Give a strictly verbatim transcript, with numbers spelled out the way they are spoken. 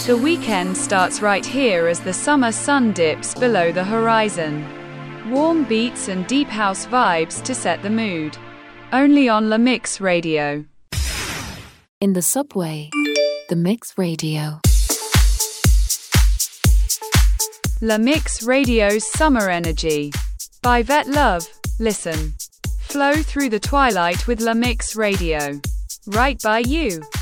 The weekend starts right here as the summer sun dips below the horizon. Warm beats and deep house vibes to set the mood. Only on La Mix Radio. In the subway, The Mix Radio. La Mix Radio's Summer Energy. By Vet Love. Listen. Flow through the twilight with La Mix Radio. Right by you.